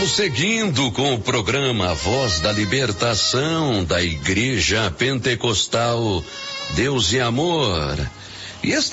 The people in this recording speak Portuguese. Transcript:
Estamos seguindo com o programa Voz da Libertação da Igreja Pentecostal Deus e Amor. E